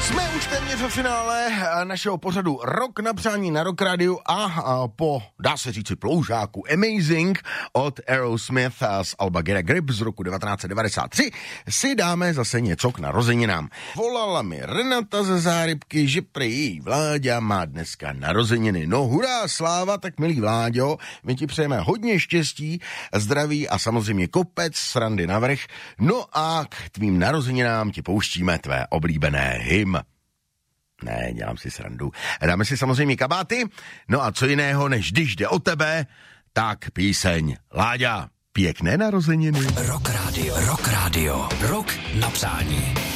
Jsme už téměř v finále našeho pořadu Rok na přání na Rock Radio a po, dá se říci, ploužáku Amazing od Aerosmith z alba Get a Grip z roku 1993 si dáme zase něco k narozeninám. Volala mi Renata ze Zárybky, že prý její Vláďa má dneska narozeniny. No hurá, sláva, tak milý Vláďo, my ti přejeme hodně štěstí, zdraví a samozřejmě kopec srandy navrch. No a k tvým narozeninám ti pouštíme tvé oblíbené hymn. Ne, dělám si srandu. Dáme si samozřejmě kabáty, no a co jiného, než když jde o tebe, tak píseň Láďa. Pěkné narozeniny. Rock Radio, rok na přání.